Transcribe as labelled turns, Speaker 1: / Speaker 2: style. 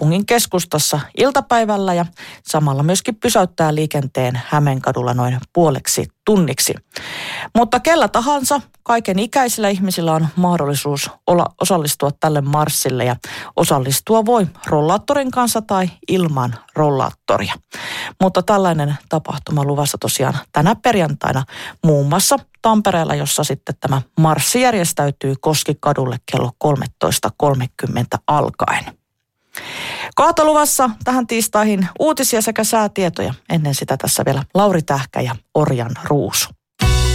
Speaker 1: kaupungin keskustassa iltapäivällä ja samalla myöskin pysäyttää liikenteen Hämeenkadulla noin puoleksi tunniksi. Mutta kellä tahansa, kaiken ikäisillä ihmisillä on mahdollisuus osallistua tälle marssille ja osallistua voi rollaattorin kanssa tai ilman rollaattoria. Mutta tällainen tapahtuma luvassa tosiaan tänä perjantaina muun muassa Tampereella, jossa sitten tämä marssi järjestäytyy Koskikadulle kello 13.30 alkaen. Kohta luvassa tähän tiistaihin uutisia sekä säätietoja. Ennen sitä tässä vielä Lauri Tähkä ja Orjan Ruusu.